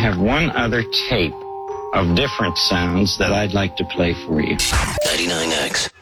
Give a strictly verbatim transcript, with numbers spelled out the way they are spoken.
have one other tape of different sounds that I'd like to play for you. ninety-nine X.